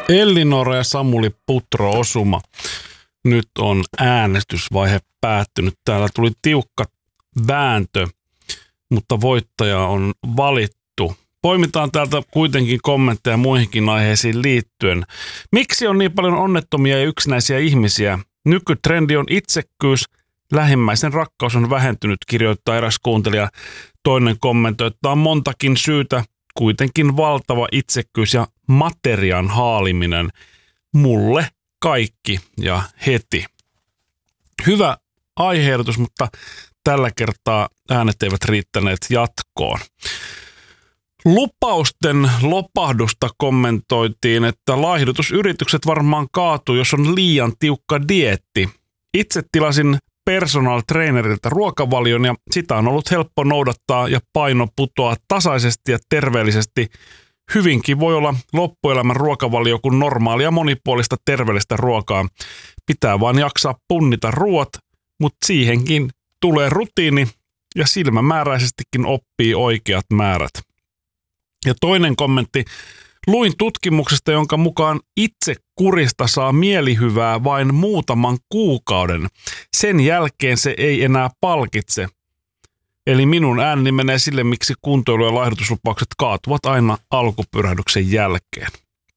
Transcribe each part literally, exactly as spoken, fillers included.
Ellinora ja Samuli Putro-osuma. Nyt on äänestysvaihe päättynyt. Täällä tuli tiukka vääntö, mutta voittaja on valittu. Poimitaan täältä kuitenkin kommentteja muihinkin aiheisiin liittyen. Miksi on niin paljon onnettomia ja yksinäisiä ihmisiä? Nykytrendi on itsekkyys. Lähimmäisen rakkaus on vähentynyt, kirjoittaa eräs kuuntelija. Toinen kommentoi, että on montakin syytä. Kuitenkin valtava itsekkyys ja materian haaliminen. Mulle kaikki ja heti. Hyvä aiheetus, mutta tällä kertaa äänet eivät riittäneet jatkoon. Lupausten lopahdusta kommentoitiin, että laihdutusyritykset varmaan kaatuu, jos on liian tiukka dieetti. Itse tilasin personal trainerilta ruokavalion ja sitä on ollut helppo noudattaa ja paino putoaa tasaisesti ja terveellisesti. Hyvinkin voi olla loppuelämän ruokavalio kuin normaalia monipuolista terveellistä ruokaa. Pitää vaan jaksaa punnita ruoat, mutta siihenkin tulee rutiini ja silmämääräisestikin oppii oikeat määrät. Ja toinen kommentti. Luin tutkimuksesta, jonka mukaan itse kurista saa mielihyvää vain muutaman kuukauden. Sen jälkeen se ei enää palkitse. Eli minun ääneni menee sille, miksi kuntoilu- ja laihdutuslupaukset kaatuvat aina alkupyrähdyksen jälkeen.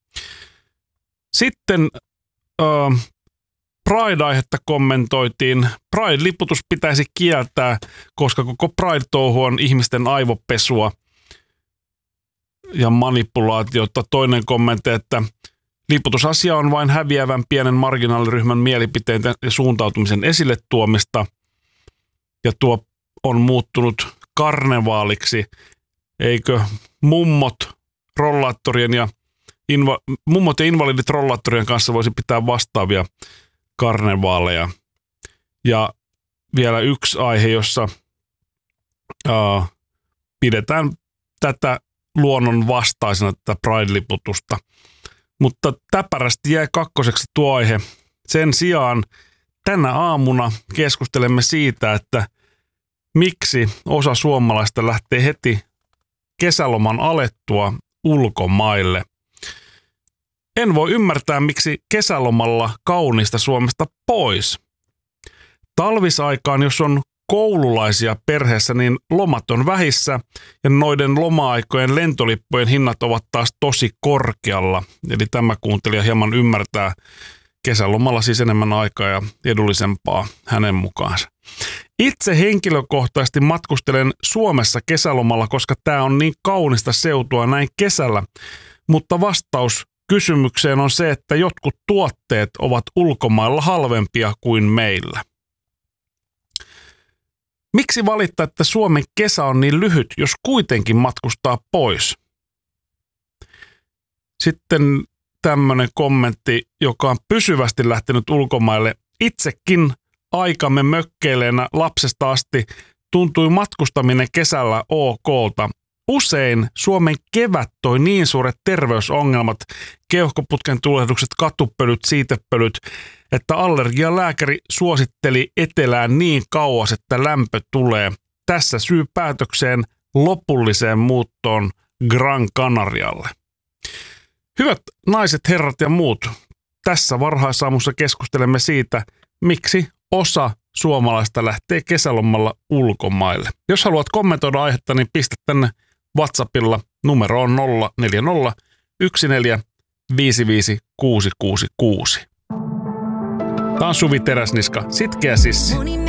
Sitten äh, Pride-aihetta kommentoitiin. Pride-liputus pitäisi kieltää, koska koko Pride-touhu on ihmisten aivopesua ja manipulaatiota. Toinen kommentti, että liputusasia on vain häviävän pienen marginaaliryhmän mielipiteiden ja suuntautumisen esille tuomista. Ja tuo on muuttunut karnevaaliksi. Eikö mummot, rollaattorien ja, inva, mummot ja invalidit rollaattorien kanssa voisi pitää vastaavia karnevaaleja. Ja vielä yksi aihe, jossa uh, pidetään tätä luonnon vastaisena tätä Pride-liputusta. Mutta täpärästi jäi kakkoseksi tuo aihe. Sen sijaan tänä aamuna keskustelemme siitä, että miksi osa suomalaista lähtee heti kesäloman alettua ulkomaille. En voi ymmärtää, miksi kesälomalla kauniista Suomesta pois. Talvisaikaan, jos on koululaisia perheessä, niin lomat on vähissä ja noiden loma-aikojen lentolippujen hinnat ovat taas tosi korkealla. Eli tämä kuuntelija hieman ymmärtää kesälomalla siis enemmän aikaa ja edullisempaa hänen mukaansa. Itse henkilökohtaisesti matkustelen Suomessa kesälomalla, koska tämä on niin kaunista seutua näin kesällä, mutta vastaus kysymykseen on se, että jotkut tuotteet ovat ulkomailla halvempia kuin meillä. Miksi valittaa, että Suomen kesä on niin lyhyt, jos kuitenkin matkustaa pois? Sitten tämmöinen kommentti, joka on pysyvästi lähtenyt ulkomaille. Itsekin aikamme mökkeileenä lapsesta asti tuntui matkustaminen kesällä okolta. Usein Suomen kevät toi niin suuret terveysongelmat, keuhkoputken tulehdukset, katupölyt, siitepölyt, että allergialääkäri suositteli etelään niin kauas, että lämpö tulee. Tässä syy päätökseen lopulliseen muuttoon Gran Canarialle. Hyvät naiset, herrat ja muut, tässä varhaisaamussa keskustelemme siitä, miksi osa suomalaista lähtee kesälomalla ulkomaille. Jos haluat kommentoida aihetta, niin pistä tänne WhatsAppilla. Numero on nolla neljä nolla yksi neljä viisi viisi kuusi kuusi kuusi. Tämä on Suvi Teräsniska, Sitkeä sissi.